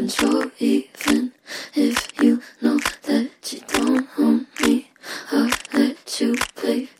control. Even if you know that you don't own me, I'll let you play